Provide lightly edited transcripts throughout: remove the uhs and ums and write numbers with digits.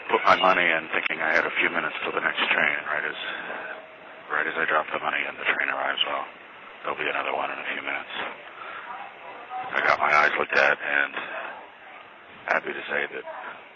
put my money in thinking I had a few minutes till the next train, and right as I drop the money in, the train arrives. Well, there'll be another one in a few minutes. I got my eyes looked at, and happy to say that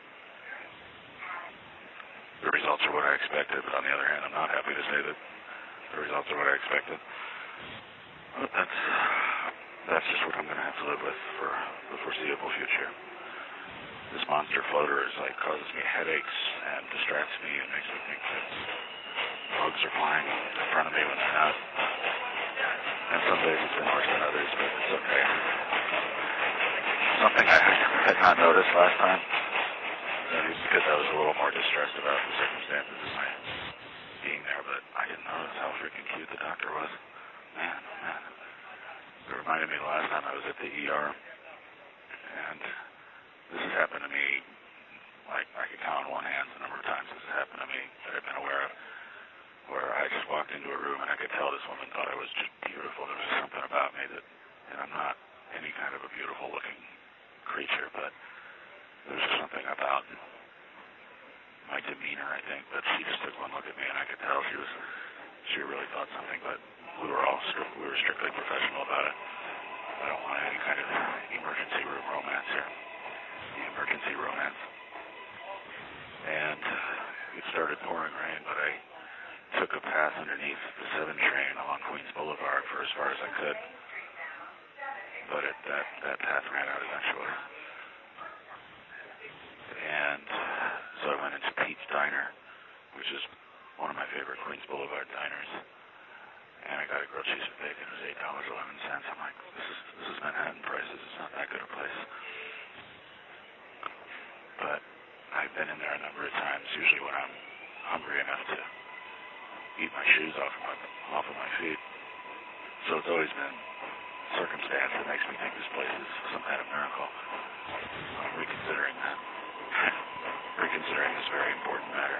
the results are what I expected, but on the other hand, I'm not happy to say that the results are what I expected. But that's just what I'm going to have to live with for the foreseeable future. This monster floater causes me headaches and distracts me and makes me think that bugs are flying in front of me when they're not. And some days it's been worse than others, but it's okay. Something I had not noticed last time, maybe because I was a little more distressed about the circumstances of my being there, but I didn't notice how freaking cute the doctor was. Man, oh man. It reminded me the last time I was at the ER, and this has happened to me, I could count on one hand the number of times this has happened to me that I've been aware of, where I just walked into a room and I could tell this woman thought I was just beautiful. There was something about me and I'm not any kind of a beautiful looking creature, but there was just something about my demeanor, I think, but she just took one look at me and I could tell she really thought something, but we were strictly professional about it. I don't want any kind of emergency room romance here. Emergency romance. And it started pouring rain, but I took a path underneath the 7 train along Queens Boulevard for as far as I could. But that path ran out eventually. And so I went into Pete's Diner, which is one of my favorite Queens Boulevard diners. And I got a grilled cheese with bacon. It was $8.11. I'm like, this is Manhattan prices. It's not that good a place. But I've been in there a number of times, usually when I'm hungry enough to eat my shoes off of my feet. So it's always been circumstance that makes me think this place is some kind of miracle. I'm reconsidering that. Reconsidering this very important matter.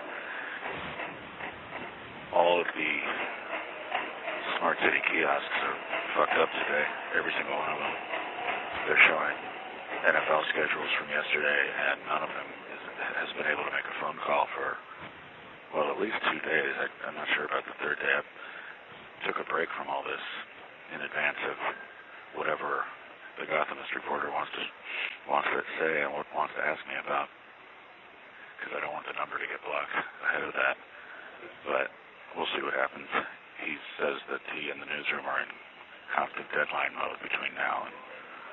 All of the Smart City kiosks are fucked up today. Every single one of them. They're showing NFL schedules from yesterday, and none of them has been able to make a phone call for, well, at least 2 days. I'm not sure about the third day. I took a break from all this in advance of whatever the Gothamist reporter wants to say and wants to ask me about, because I don't want the number to get blocked ahead of that. But we'll see what happens. He says that he and the newsroom are in constant deadline mode between now and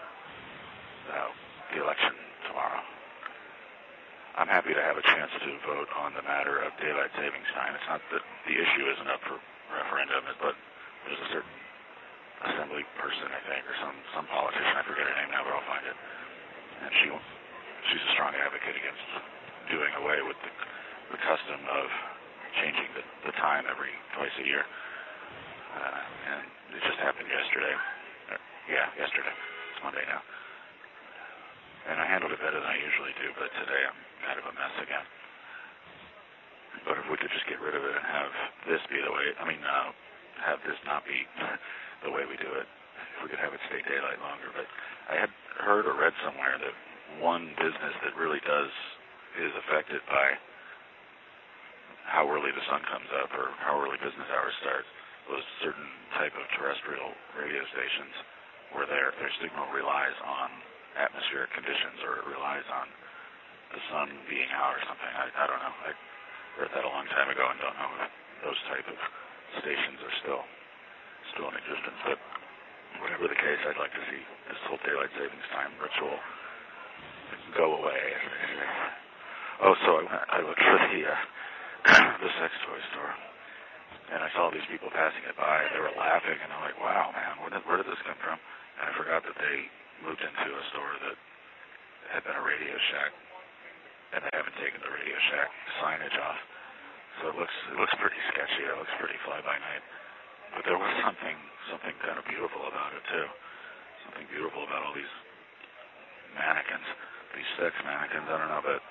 the election tomorrow. I'm happy to have a chance to vote on the matter of daylight savings time. It's not that the issue isn't up for referendum, but there's a certain assembly person, I think, or some politician, I forget her name now, but I'll find it. And she's a strong advocate against doing away with the custom of changing the time every twice a year. And it just happened yesterday. Yesterday. It's Monday now. And I handled it better than I usually do, but today I'm kind of a mess again. But if we could just get rid of it and have this be the way, have this not be the way we do it, if we could have it stay daylight longer. But I had heard or read somewhere that one business that really is affected by how early the sun comes up or how early business hours start was certain type of terrestrial radio stations where their signal relies on atmospheric conditions, or it relies on the sun being out or something. I don't know. I read that a long time ago and don't know if those type of stations are still in existence. But whatever the case, I'd like to see this whole daylight savings time ritual go away. Oh, so I looked for the sex toy store, and I saw these people passing it by. They were laughing, and I'm like, wow, man, where did this come from? And I forgot that they moved into a store that had been a Radio Shack, and they haven't taken the Radio Shack signage off. So it looks pretty sketchy. It looks pretty fly-by-night. But there was something kind of beautiful about it, too. Something beautiful about all these mannequins, these sex mannequins. I don't know, but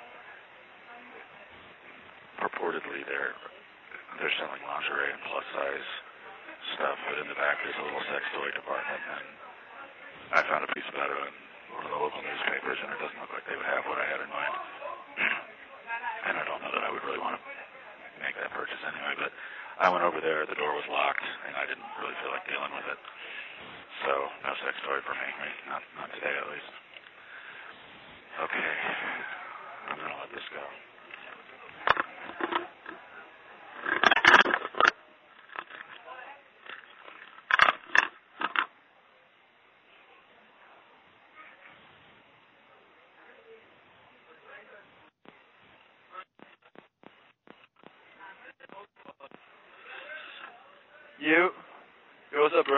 purportedly they're selling lingerie and plus-size stuff, but in the back there's a little sex toy department, and I found a piece about it in one of the local newspapers, and it doesn't look like they would have what I had in mind. And I don't know I went over there, the door was locked, and I didn't really feel like dealing with it. So, no sex story for me, right? Not today, at least. Okay, I'm going to let this go. Yo, what's up, bro?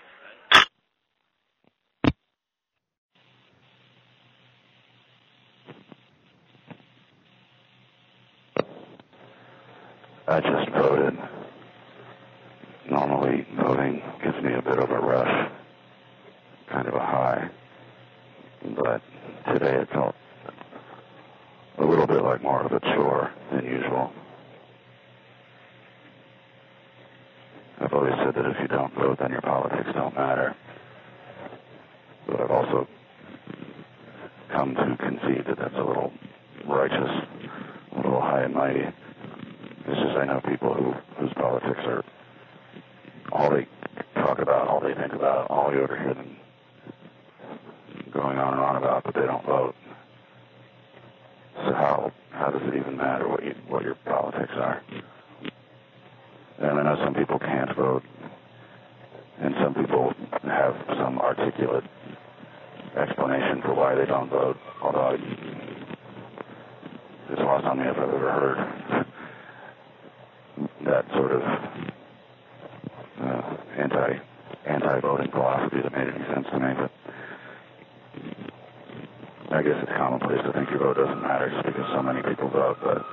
I just voted. Normally, voting gives me a bit of a rush, kind of a high, but today it felt a little bit like more of a chore than usual. I've always said that if you don't vote, then your politics don't matter. But I've also come to concede that that's a little righteous, a little high and mighty. It's just I know people whose politics are all they talk about, all they think about, all you ever hear them going on and on about, but they don't vote. So how does it even matter what your politics are? And I know some people can't vote, and some people have some articulate explanation for why they don't vote, although it's lost on me if I've ever heard that sort of anti-voting philosophy that made any sense to me, but I guess it's commonplace to think your vote doesn't matter just because so many people vote, but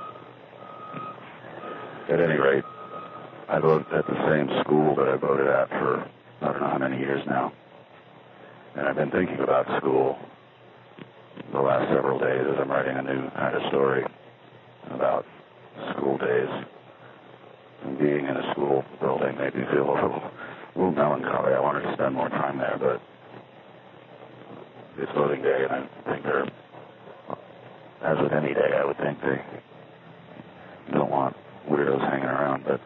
at any rate, I vote at the same school that I voted at for I don't know how many years now. And I've been thinking about school the last several days as I'm writing a new kind of story about school days. And being in a school building made me feel a little melancholy. I wanted to spend more time there, but it's voting day, and I think they're, as with any day, I would think they don't want weirdos hanging around, but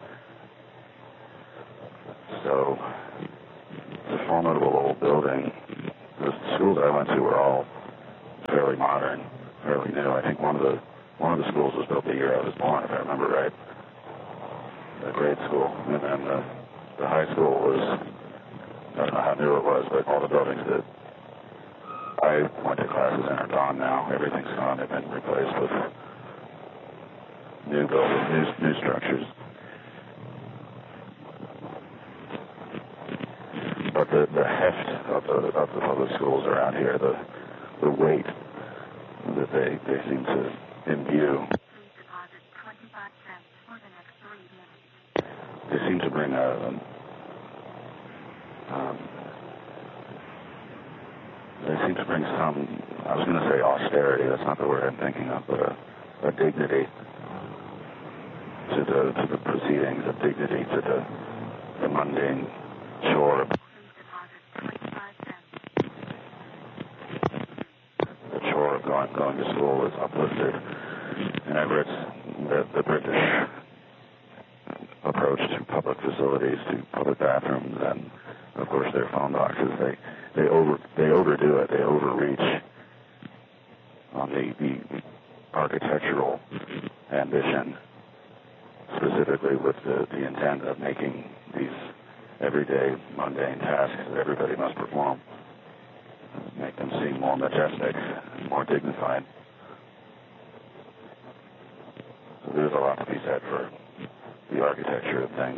so it's a formidable old building. The schools that I went to were all fairly modern, fairly new. I think one of the schools was built the year I was born, if I remember right. A grade school, and then the high school was, I don't know how new it was, but all the buildings that I went to classes in are gone now. Everything's gone. They've been replaced with new buildings, new structures. But the heft of the public schools around here, the weight that they seem to imbue, they seem to bring some, I was going to say austerity, that's not the word I'm thinking of, but a dignity to the proceedings, a dignity to the mundane chore. The chore of going to school is uplifted. And I've read the British approach to public facilities, to public bathrooms, and of course their phone boxes. They overdo it. They overreach on the architectural ambition, specifically with the intent of making these everyday mundane tasks that everybody must perform, make them seem more majestic, more dignified. So there's a lot to be said for the architecture of things.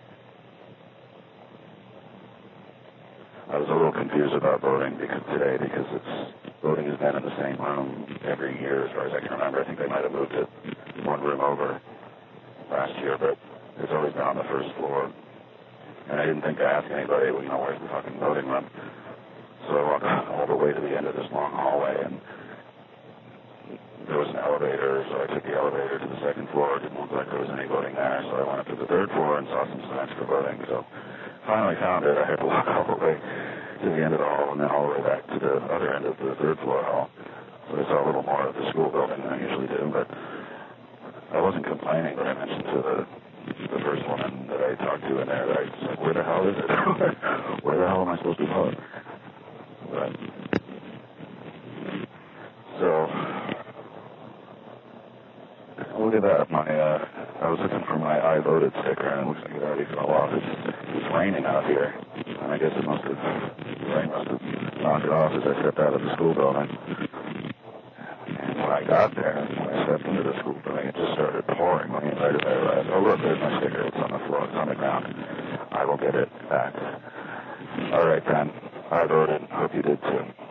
I was a little confused about voting today because voting has been in the same room every year as far as I can remember. I think they might have moved it one room over last year, but it's always been on the first floor. And I didn't think to ask anybody, well, where's the fucking voting room? So I walked all the way to the end of this long hallway, and there was an elevator, so I took the elevator to the second floor. It didn't look like there was any voting there, so I went up to the third floor and saw some signs for voting. So finally found it. I had to walk all the way to the end of the hall and then all the way back to the other end of the third floor hall. So I saw a little more of the school building than I usually do, but I wasn't complaining, but I mentioned to the first woman that I talked to in there, I was like, where the hell is it? Where the hell am I supposed to vote? But, so, look at that. I was looking for my I voted sticker, and it looks like it already fell off. It's raining out here. And I guess the rain must have knocked it off as I stepped out of the school building. And when I got there, when I stepped into the school building, it just started pouring right as I arrived. Oh, look, there's my sticker. It's on the floor. It's on the ground. I will get it back. All right, then. I voted. Hope you did, too.